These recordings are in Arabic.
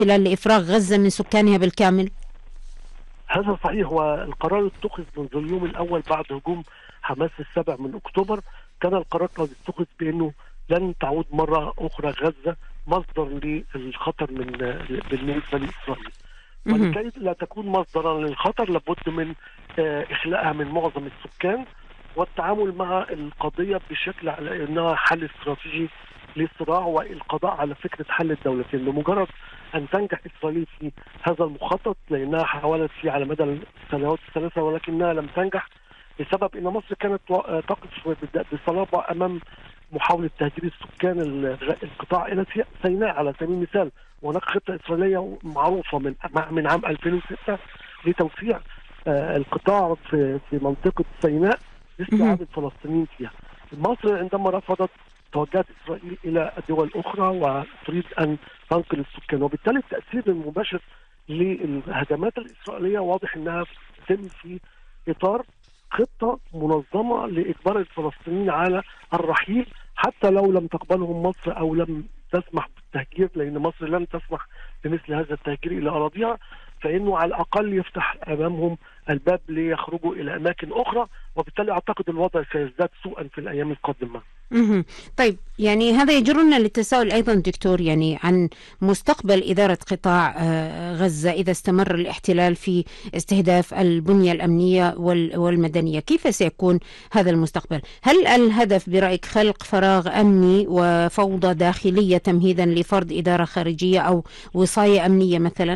الاحتلال لإفراغ غزة من سكانها بالكامل؟ هذا صحيح. والقرار اتخذ منذ اليوم الأول بعد هجوم حماس 7 من أكتوبر. كان القرار قد اتخذ بأنه لن تعود مرة أخرى غزة مصدر للخطر بالنسبة لإسرائيل. ولكي لا تكون مصدرا للخطر لابد من إخلاءها من معظم السكان والتعامل مع القضية بشكل على أنها حل استراتيجي للصراع والقضاء على فكرة حل الدولتين. بمجرد أن تنجح إسرائيل في هذا المخطط، لأنها حاولت فيه على مدى السنوات الثلاثة ولكنها لم تنجح بسبب أن مصر كانت تقف بصلابة أمام محاولة تهجير السكان القطاع إلى سيناء على سبيل المثال. وهناك خطة إسرائيلية معروفة من عام 2006 لتوسيع القطاع في منطقة سيناء لاستيعاب الفلسطينيين فيها. مصر عندما رفضت توجهت إسرائيل إلى دول أخرى وتريد أن تنقل السكان، وبالتالي التأثير المباشر للهجمات الإسرائيلية واضح أنها تتم في إطار خطة منظمة لإجبار الفلسطينيين على الرحيل حتى لو لم تقبلهم مصر أو لم تسمح بالتهجير، لأن مصر لن تسمح بمثل هذا التهجير إلى أراضيها، فإنه على الأقل يفتح أمامهم الباب ليخرجوا إلى أماكن أخرى. وبالتالي أعتقد الوضع سيزداد سوءا في الأيام القادمة. طيب، يعني هذا يجرنا للتساؤل أيضا دكتور، يعني عن مستقبل إدارة قطاع غزة إذا استمر الاحتلال في استهداف البنية الأمنية والمدنية. كيف سيكون هذا المستقبل؟ هل الهدف برأيك خلق فراغ أمني وفوضى داخلية تمهيدا لفرض إدارة خارجية أو وصاية أمنية مثلا؟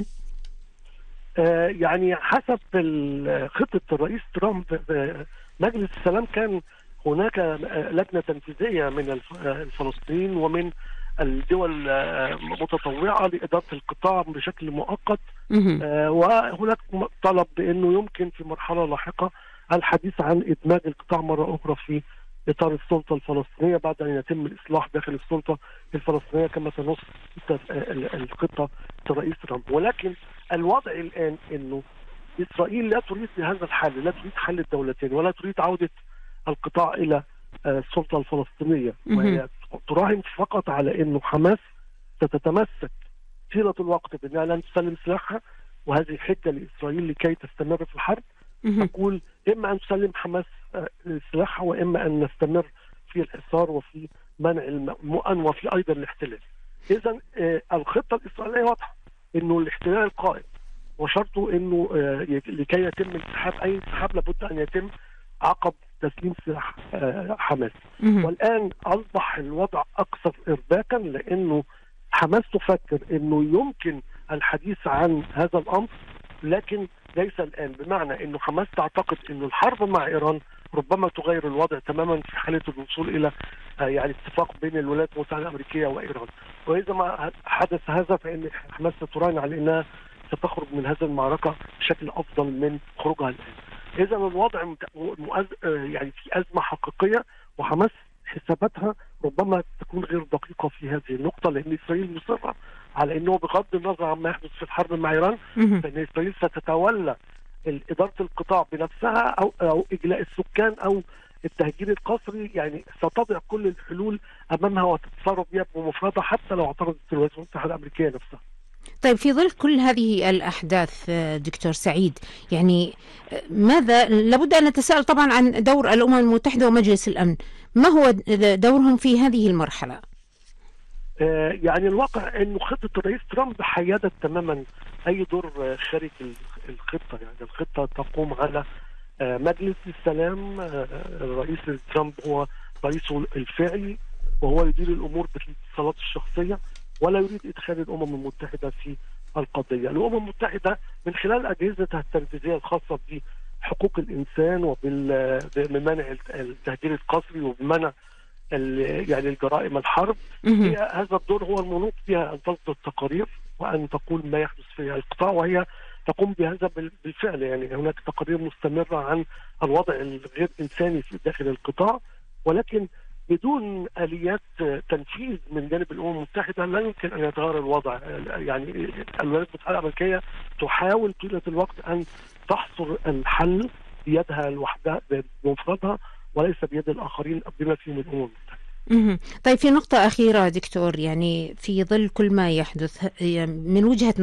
يعني حسب خطة الرئيس ترامب مجلس السلام كان هناك لجنة تنفيذية من الفلسطينيين ومن الدول متطوعة لإدارة القطاع بشكل مؤقت. وهناك طلب بأنه يمكن في مرحلة لاحقة الحديث عن إدماج القطاع مرة أخرى في إطار السلطة الفلسطينية بعد أن يتم الإصلاح داخل السلطة الفلسطينية كما تنص الخطة الرئيس ترامب. ولكن الوضع الآن أنه إسرائيل لا تريد بهذا الحل، لا تريد حل الدولتين ولا تريد عودة القطاع إلى السلطة الفلسطينية، وهي تراهن فقط على أنه حماس ستتمسك طيلة الوقت بأنها لن تسلم سلاحها، وهذه حجة لإسرائيل لكي تستمر في الحرب. تقول إما أن تسلم حماس سلاحها وإما أن نستمر في الحصار وفي منع المؤن وفي أيضا الاحتلال. إذن الخطة الإسرائيلية واضحة أنه الاحتلال القائم وشرطه أنه لكي يتم انسحاب أي انسحاب لابد أن يتم عقب تسليم سلاح حماس. والآن أصبح الوضع أكثر إرباكا لأنه حماس تفكر أنه يمكن الحديث عن هذا الأمر لكن ليس الآن، بمعنى أنه حماس تعتقد أنه الحرب مع إيران ربما تغير الوضع تماما في حالة الوصول إلى يعني اتفاق بين الولايات المتحدة الأمريكية وإيران. وإذا ما حدث هذا فإن حماس ستراهن على أنها ستخرج من هذه المعركة بشكل أفضل من خروجها الآن. إذا الوضع يعني في أزمة حقيقية، وحماس حساباتها ربما تكون غير دقيقة في هذه النقطة، لأن إسرائيل مصرة على أنه بغض النظر عما يحدث في الحرب مع إيران فإن إسرائيل ستتولى إدارة القطاع بنفسها أو إجلاء السكان أو التهجير القسري. يعني ستضع كل الحلول أمامها وتتصرف بها بمفردها حتى لو اعترضت الولايات المتحدة الأمريكية نفسها. طيب، في ظل كل هذه الأحداث دكتور سعيد، يعني ماذا لابد أن نتساءل طبعا عن دور الأمم المتحدة ومجلس الأمن، ما هو دورهم في هذه المرحلة؟ يعني الواقع أنه خطة الرئيس ترامب حيدت تماما أي دور خارج الخطة. يعني الخطة تقوم على مجلس السلام. الرئيس ترامب هو رئيسه الفعلي وهو يدير الأمور بالاتصالات الشخصية ولا يريد إدخال الأمم المتحدة في القضية. الأمم المتحدة من خلال أجهزتها التنفيذية الخاصة بحقوق الإنسان وبمنع التهجير القسري وبمنع يعني الجرائم الحرب، هي هذا الدور هو المنوط بها أن تصدر تقارير وأن تقول ما يحدث في القطاع، وهي تقوم بهذا بالفعل. يعني هناك تقارير مستمرة عن الوضع الغير إنساني في داخل القطاع، ولكن بدون آليات تنفيذ من جانب الأمم المتحدة لا يمكن أن يتغير الوضع. يعني الولايات المتحدة الأمريكية تحاول طيلة الوقت أن تحصر الحل بيدها لوحدها بمفردها وليس بيد الآخرين بما فيهم الأمم المتحدة. طيب، في نقطة أخيرة دكتور، يعني في ظل كل ما يحدث من وجهة